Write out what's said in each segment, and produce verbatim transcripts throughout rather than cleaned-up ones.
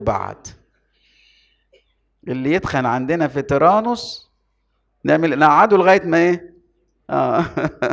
بعد اللي يتخن عندنا في تيرانوس نعمل نقعده لغايه ما ايه اه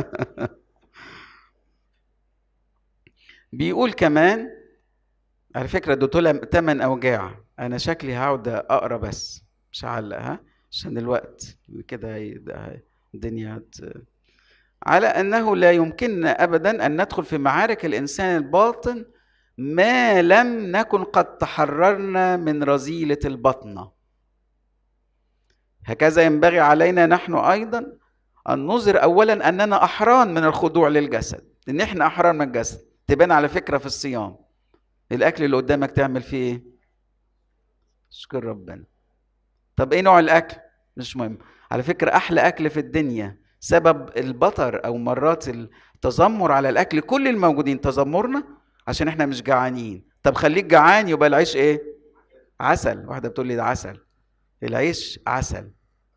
بيقول كمان على فكره دول تمن اوجاع. انا شكلي هقعد اقرا بس مش هعلق ها عشان الوقت كده الدنيا على انه لا يمكننا ابدا ان ندخل في معارك الانسان الباطن ما لم نكن قد تحررنا من رذيله البطنه. هكذا ينبغي علينا نحن ايضا ان نظهر اولا اننا احرار من الخضوع للجسد، ان احنا احرار من الجسد. تبان على فكره في الصيام، الاكل اللي قدامك تعمل فيه ايه؟ شكر ربنا. طب ايه نوع الاكل؟ مش مهم. على فكره احلى اكل في الدنيا سبب البطر او مرات التذمر على الاكل، كل الموجودين تذمرنا عشان احنا مش جعانين. طب خليك جعان يبقى العيش ايه؟ عسل. واحده بتقول لي ده عسل، العيش عسل.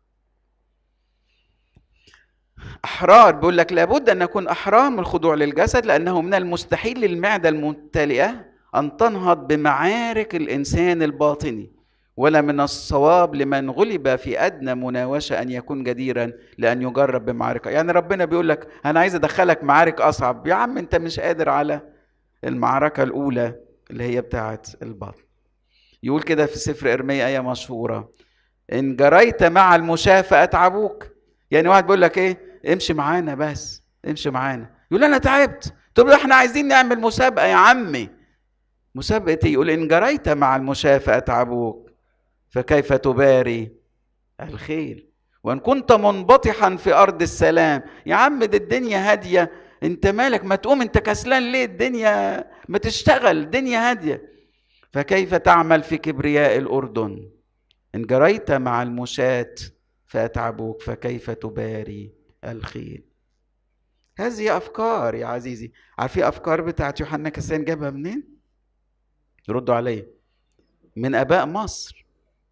احرار، بيقول لك لابد ان نكون احرار من الخضوع للجسد، لانه من المستحيل للمعده الممتلئه ان تنهض بمعارك الانسان الباطني، ولا من الصواب لمن غلب في ادنى مناوشه ان يكون جديرا لان يجرب بمعارك. يعني ربنا بيقول لك انا عايز ادخلك معارك اصعب. يا عم انت مش قادر على المعركه الاولى اللي هي بتاعه البطن. يقول كده في سفر ارميا ايه مشهوره: ان جريت مع المشاة فاتعبوك. يعني واحد بيقول لك ايه؟ امشي معانا بس، امشي معانا. يقول انا تعبت. طب احنا عايزين نعمل مسابقه يا عمي. مسابقه ايه؟ يقول ان جريت مع المشاة فاتعبوك فكيف تباري الخيل وان كنت منبطحا في ارض السلام. يا عم دي الدنيا هاديه، انت مالك؟ ما تقوم، انت كسلان ليه؟ الدنيا ما تشتغل، الدنيا هاديه. فكيف تعمل في كبرياء الاردن؟ إن جريت مع المشاة فأتعبوك فكيف تباري الخيل. هذه أفكار يا عزيزي. عارفين أفكار بتاعت يوحنا كسان جابها منين؟ ردوا علي. من آباء مصر.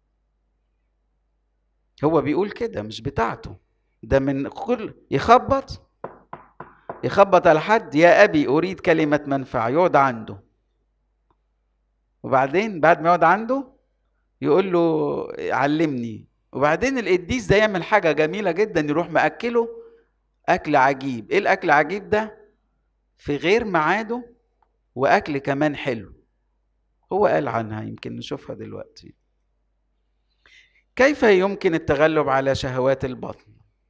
هو بيقول كده، مش بتاعته، ده من كل يخبط يخبط على حد: يا أبي أريد كلمة منفعة. يقعد عنده، وبعدين بعد ما يقعد عنده يقول له علمني. وبعدين القديس ده يعمل حاجة جميلة جدا، يروح مأكله أكل عجيب. إيه الأكل العجيب ده؟ في غير ميعاده، وأكل كمان حلو. هو قال عنها، يمكن نشوفها دلوقتي. كيف يمكن التغلب على شهوات البطن؟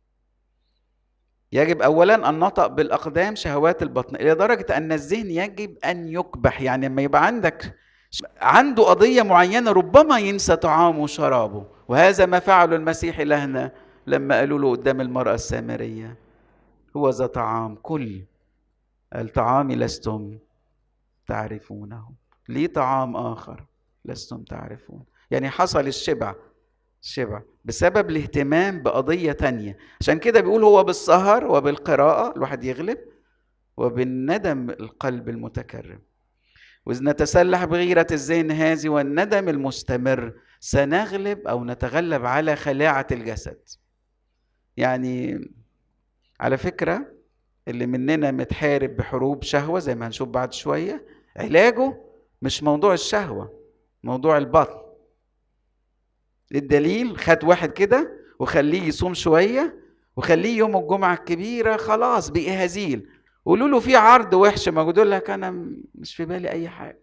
يجب أولا أن نطأ بالأقدام شهوات البطن، إلى درجة أن الذهن يجب أن يكبح. يعني لما يبقى عندك عنده قضية معينة ربما ينسى طعامه وشرابه. وهذا ما فعله المسيح لهنا لما قالوا له قدام المرأة السامرية: هو ذا طعام، كل الطعام لستم تعرفونه، لي طعام آخر لستم تعرفون. يعني حصل الشبع، الشبع بسبب الاهتمام بقضية تانية. عشان كده بيقول هو بالسهر وبالقراءة الواحد يغلب، وبالندم القلب المتكرم. وإذ نتسلح بغيرة الذهن هذه والندم المستمر سنغلب أو نتغلب على خلاعة الجسد. يعني على فكرة اللي مننا متحارب بحروب شهوة زي ما هنشوف بعد شوية، علاجه مش موضوع الشهوة، موضوع البطن. الدليل: خد واحد كده وخليه يصوم شوية وخليه يوم الجمعة الكبيرة خلاص بقي هزيل. قولوا له في عرض وحش موجود، يقول لك أنا مش في بالي أي حاجة.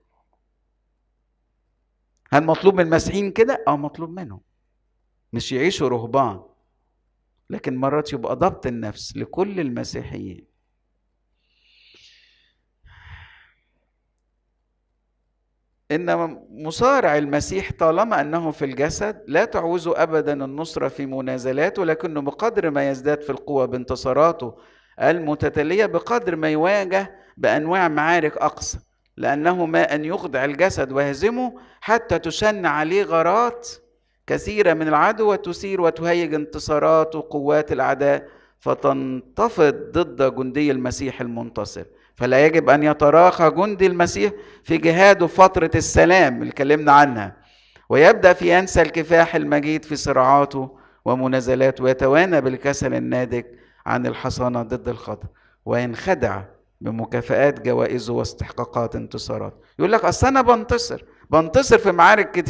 هل مطلوب من المسيحيين كده؟ اه مطلوب منهم، مش يعيشوا رهبان، لكن مرات يبقى ضبط النفس لكل المسيحيين. إن مصارع المسيح طالما أنه في الجسد لا تعوزه أبدا النصرة في منازلاته، لكنه بقدر ما يزداد في القوة بانتصاراته المتتالية بقدر ما يواجه بأنواع معارك أقصى، لأنه ما أن يخضع الجسد ويهزمه حتى تشن عليه غارات كثيرة من العدو وتثير وتهيج انتصارات وقوات الأعداء فتنتفض ضد جندي المسيح المنتصر. فلا يجب أن يتراخى جندي المسيح في جهاده فترة السلام اللي اتكلمنا عنها، ويبدأ في ينسى الكفاح المجيد في صراعاته ومنازلاته، ويتوانى بالكسل الناتج عن الحصانة ضد الخطر، وينخدع بمكافآت جوائزه واستحقاقات انتصارات. يقول لك أصل أنا بنتصر، بنتصر في معارك كتير